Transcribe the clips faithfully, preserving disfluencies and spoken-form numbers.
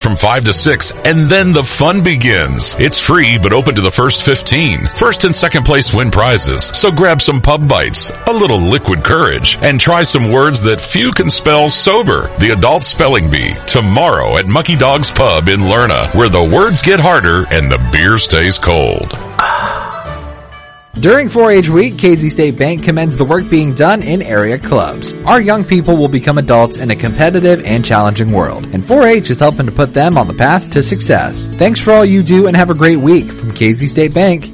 from five to six, and then the fun begins. It's free, but open to the first fifteen. First and second place win prizes, so grab some pub bites, a little liquid courage, and try some words that few can spell sober. The Adult Spelling Bee, tomorrow at Mucky Dog's Pub in Lerna, where the words get harder and the beer stays cold. During four H Week, Casey State Bank commends the work being done in area clubs. Our young people will become adults in a competitive and challenging world, and four H is helping to put them on the path to success. Thanks for all you do and have a great week from Casey State Bank.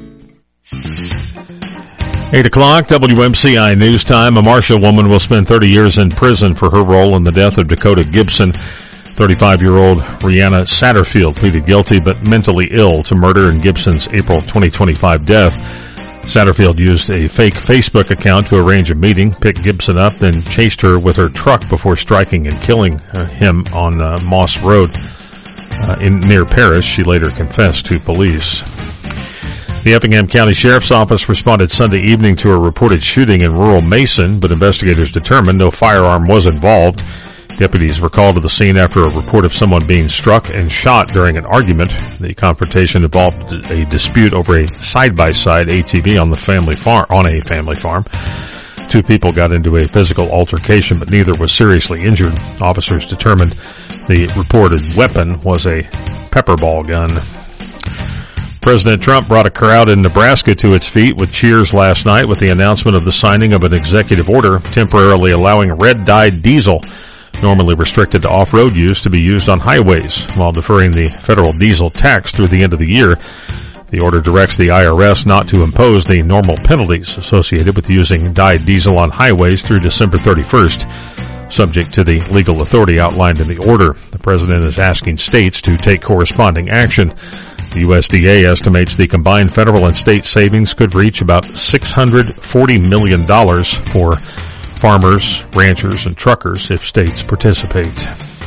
eight o'clock, W M C I News Time. A Marshall woman will spend thirty years in prison for her role in the death of Dakota Gibson. thirty-five-year-old Rihanna Satterfield pleaded guilty but mentally ill to murder in Gibson's April twenty twenty-five death. Satterfield used a fake Facebook account to arrange a meeting, picked Gibson up, then chased her with her truck before striking and killing uh, him on uh, Moss Road uh, in near Paris. She later confessed to police. The Effingham County Sheriff's Office responded Sunday evening to a reported shooting in rural Mason, but investigators determined no firearm was involved. Deputies were called to the scene after a report of someone being struck and shot during an argument. The confrontation involved a dispute over a side-by-side A T V on the family farm, on a family farm. Two people got into a physical altercation, but neither was seriously injured. Officers determined the reported weapon was a pepper ball gun. President Trump brought a crowd in Nebraska to its feet with cheers last night with the announcement of the signing of an executive order temporarily allowing red-dyed diesel, normally restricted to off-road use, to be used on highways while deferring the federal diesel tax through the end of the year. The order directs the I R S not to impose the normal penalties associated with using dyed diesel on highways through December thirty-first, subject to the legal authority outlined in the order. The president is asking states to take corresponding action. The U S D A estimates the combined federal and state savings could reach about six hundred forty million dollars for farmers, ranchers, and truckers if states participate.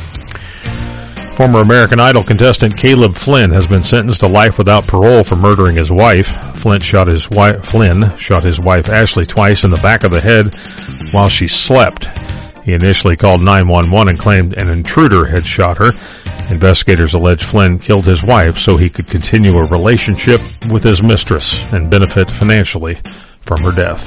Former American Idol contestant Caleb Flynn has been sentenced to life without parole for murdering his wife. Flynn shot his wife, Flynn shot his wife Ashley twice in the back of the head while she slept. He initially called nine one one and claimed an intruder had shot her. Investigators allege Flynn killed his wife so he could continue a relationship with his mistress and benefit financially from her death.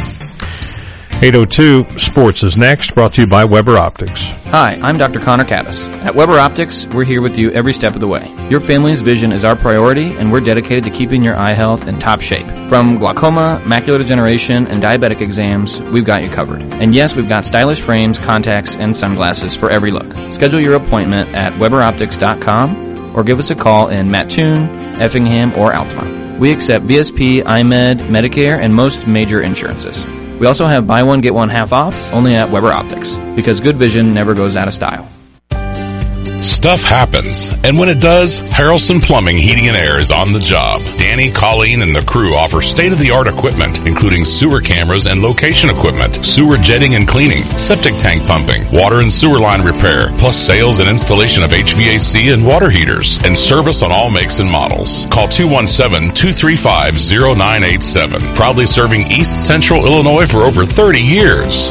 eight oh two Sports is next, brought to you by Weber Optics. Hi, I'm Doctor Connor Caddis. At Weber Optics, we're here with you every step of the way. Your family's vision is our priority, and we're dedicated to keeping your eye health in top shape. From glaucoma, macular degeneration, and diabetic exams, we've got you covered. And yes, we've got stylish frames, contacts, and sunglasses for every look. Schedule your appointment at weber optics dot com or give us a call in Mattoon, Effingham, or Altamont. We accept V S P, I M E D, Medicare, and most major insurances. We also have buy one, get one half off, only at Weber Optics, because good vision never goes out of style. Stuff happens, and when it does, Harrelson Plumbing, Heating and Air is on the job. Danny, Colleen, and the crew offer state-of-the-art equipment, including sewer cameras and location equipment, sewer jetting and cleaning, septic tank pumping, water and sewer line repair, plus sales and installation of H V A C and water heaters, and service on all makes and models. Call two one seven, two three five, zero nine eight seven. Proudly serving East Central Illinois for over thirty years.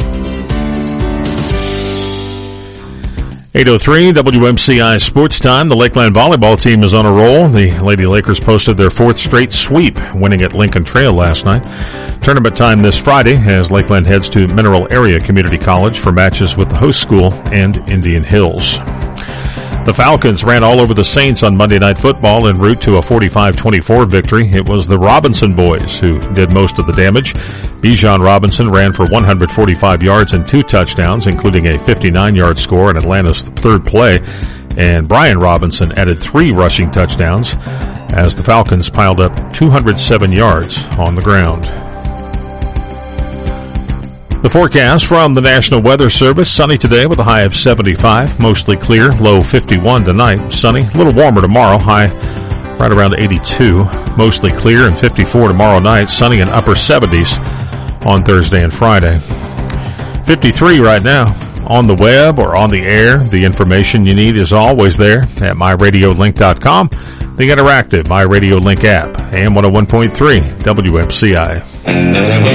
eight oh three W M C I Sports Time. The Lakeland volleyball team is on a roll. The Lady Lakers posted their fourth straight sweep, winning at Lincoln Trail last night. Tournament time this Friday as Lakeland heads to Mineral Area Community College for matches with the host school and Indian Hills. The Falcons ran all over the Saints on Monday Night Football en route to a forty-five twenty-four victory. It was the Robinson boys who did most of the damage. Bijan Robinson ran for one hundred forty-five yards and two touchdowns, including a fifty-nine-yard score in Atlanta's third play. And Brian Robinson added three rushing touchdowns as the Falcons piled up two hundred seven yards on the ground. The forecast from the National Weather Service: sunny today with a high of seventy-five, mostly clear, low fifty-one tonight. Sunny, a little warmer tomorrow, high right around eighty-two, mostly clear, and fifty-four tomorrow night. Sunny in upper seventies on Thursday and Friday. fifty-three right now. On the web or on the air, the information you need is always there at my radio link dot com. The interactive My Radio Link app, A M one oh one point three W M C I.